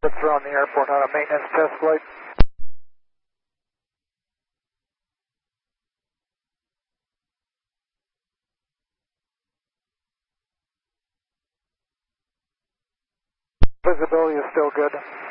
It's around the airport on a maintenance test flight. Visibility is still good.